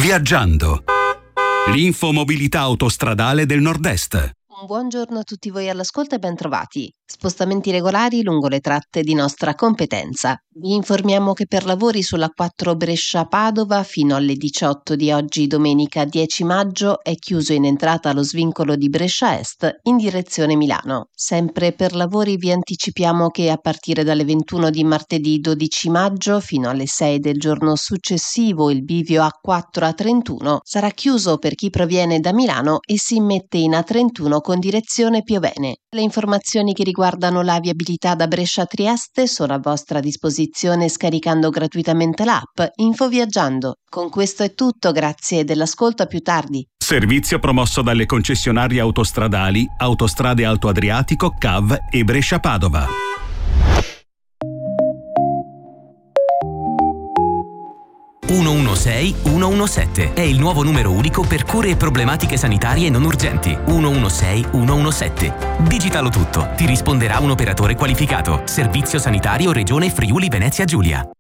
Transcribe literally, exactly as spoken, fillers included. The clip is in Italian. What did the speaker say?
Viaggiando. L'infomobilità autostradale del Nord-Est. Un buongiorno a tutti voi all'ascolto e ben trovati. Spostamenti regolari lungo le tratte di nostra competenza. Vi informiamo che per lavori sulla quattro Brescia-Padova fino alle diciotto di oggi, domenica dieci maggio, è chiuso in entrata lo svincolo di Brescia Est in direzione Milano. Sempre per lavori vi anticipiamo che a partire dalle ventuno di martedì dodici maggio fino alle sei del giorno successivo il bivio A quattro A trentuno sarà chiuso per chi proviene da Milano e si immette in A trentuno con direzione Piovene. Le informazioni che riguardano la viabilità da Brescia a Trieste sono a vostra disposizione scaricando gratuitamente l'app Infoviaggiando. Con questo è tutto, grazie dell'ascolto, a più tardi. Servizio promosso dalle concessionarie autostradali Autostrade Alto Adriatico, C A V e Brescia-Padova. uno uno sei uno uno sette è il nuovo numero unico per cure e problematiche sanitarie non urgenti. uno uno sei uno uno sette. Digitalo tutto, ti risponderà un operatore qualificato. Servizio sanitario Regione Friuli Venezia Giulia.